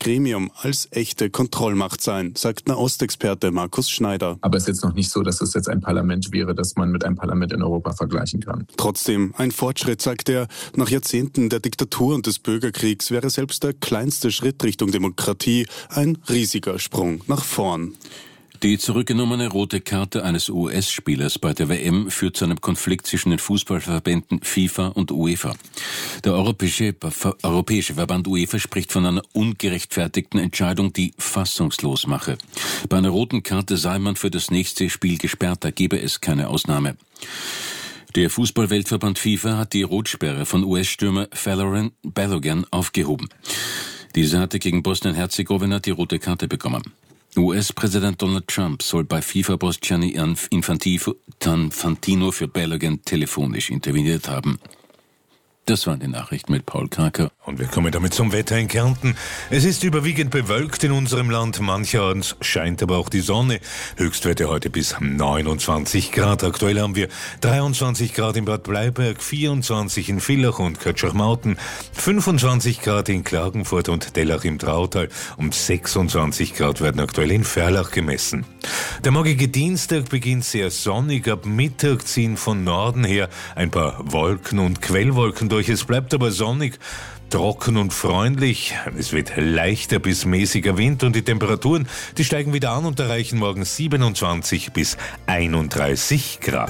Gremium als echte Kontrollmacht sein, sagt Nahostexperte Markus Schneider. Aber es ist jetzt noch nicht so, dass es jetzt ein Parlament wäre, das man mit einem Parlament in Europa vergleichen kann. Trotzdem ein Fortschritt, sagt er. Nach Jahrzehnten der Diktatur und des Bürgerkriegs wäre selbst der kleinste Schritt Richtung Demokratie ein riesiger Sprung nach vorn. Die zurückgenommene rote Karte eines US-Spielers bei der WM führt zu einem Konflikt zwischen den Fußballverbänden FIFA und UEFA. Der Europäische Verband UEFA spricht von einer ungerechtfertigten Entscheidung, die fassungslos mache. Bei einer roten Karte sei man für das nächste Spiel gesperrt, da gebe es keine Ausnahme. Der Fußballweltverband FIFA hat die Rotsperre von US-Stürmer Folarin Balogun aufgehoben. Dieser hatte gegen Bosnien-Herzegowina die rote Karte bekommen. US-Präsident Donald Trump soll bei FIFA-Boss Gianni Infantino für Balogun telefonisch interveniert haben. Das waren die Nachrichten mit Paul Kraker. Und wir kommen damit zum Wetter in Kärnten. Es ist überwiegend bewölkt in unserem Land. Mancherorts scheint aber auch die Sonne. Höchstwerte heute bis 29 Grad. Aktuell haben wir 23 Grad in Bad Bleiberg, 24 in Villach und Kötschachmauten, 25 Grad in Klagenfurt und Dellach im Trautal und 26 Grad werden aktuell in Ferlach gemessen. Der morgige Dienstag beginnt sehr sonnig. Ab Mittag ziehen von Norden her ein paar Wolken und Quellwolken durch. Es bleibt aber sonnig, trocken und freundlich. Es wird leichter bis mäßiger Wind und die Temperaturen, die steigen wieder an und erreichen morgen 27 bis 31 Grad.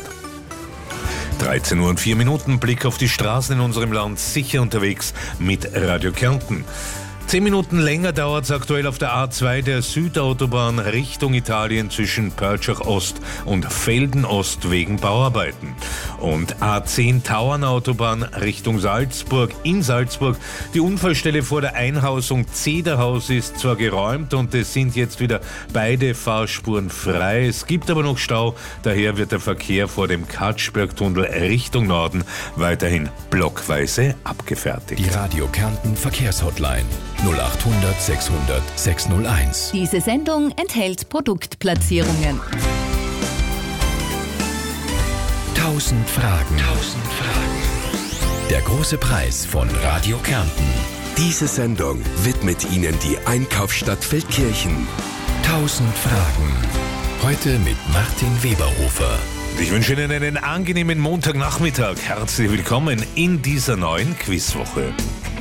13 Uhr und 4 Minuten, Blick auf die Straßen in unserem Land, sicher unterwegs mit Radio Kärnten. 10 Minuten länger dauert es aktuell auf der A2 der Südautobahn Richtung Italien zwischen Pörtschach Ost und Velden Ost wegen Bauarbeiten. Und A10 Tauernautobahn Richtung Salzburg in Salzburg. Die Unfallstelle vor der Einhausung Zederhaus ist zwar geräumt und es sind jetzt wieder beide Fahrspuren frei. Es gibt aber noch Stau, daher wird der Verkehr vor dem Katschbergtunnel Richtung Norden weiterhin blockweise abgefertigt. Die Radio Kärnten Verkehrshotline 0800 600 601. Diese Sendung enthält Produktplatzierungen. 1000 Fragen. Der große Preis von Radio Kärnten. Diese Sendung widmet Ihnen die Einkaufsstadt Feldkirchen. 1000 Fragen. Heute mit Martin Weberhofer. Ich wünsche Ihnen einen angenehmen Montagnachmittag. Herzlich willkommen in dieser neuen Quizwoche.